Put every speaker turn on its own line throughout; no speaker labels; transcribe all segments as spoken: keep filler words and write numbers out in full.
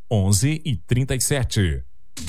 onze e trinta e sete.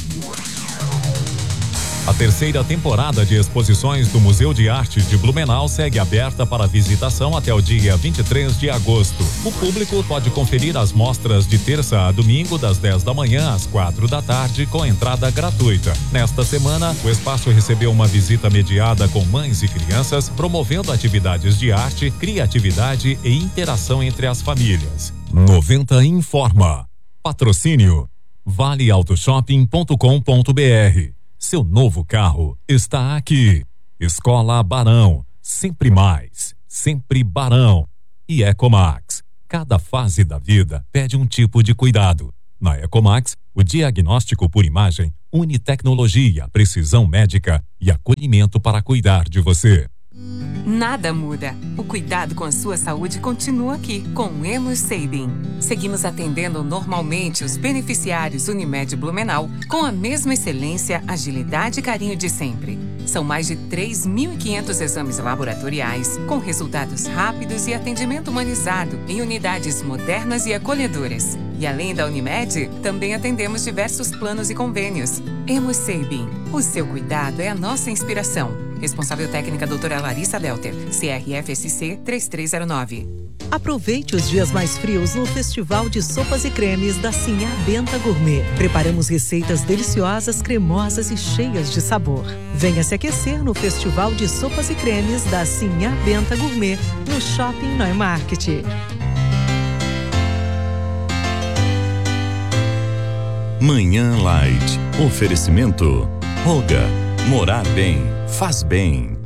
A terceira temporada de exposições do Museu de Arte de Blumenau segue aberta para visitação até o dia vinte e três de agosto. O público pode conferir as mostras de terça a domingo, das dez da manhã às quatro da tarde, com entrada gratuita. Nesta semana, o espaço recebeu uma visita mediada com mães e crianças, promovendo atividades de arte, criatividade e interação entre as famílias. noventa informa. Patrocínio vale auto shopping ponto com ponto br. Seu novo carro está aqui. Escola Barão, sempre mais, sempre Barão. E Ecomax, cada fase da vida pede um tipo de cuidado. Na Ecomax, o diagnóstico por imagem une tecnologia, precisão médica e acolhimento para cuidar de você.
Nada muda. O cuidado com a sua saúde continua aqui, com o Hemosabin. Seguimos atendendo normalmente os beneficiários Unimed Blumenau com a mesma excelência, agilidade e carinho de sempre. São mais de três mil e quinhentos exames laboratoriais, com resultados rápidos e atendimento humanizado em unidades modernas e acolhedoras. E além da Unimed, também atendemos diversos planos e convênios. Hemosabin. O seu cuidado é a nossa inspiração. Responsável técnica doutora Larissa Delter, C R F S C três três zero nove.
Aproveite os dias mais frios no Festival de Sopas e Cremes da Sinhá Benta Gourmet. Preparamos receitas deliciosas, cremosas e cheias de sabor. Venha se aquecer no Festival de Sopas e Cremes da Sinhá Benta Gourmet, no Shopping Neumarkt.
Manhã Light. Oferecimento. Olga. Morar bem. Faz bem.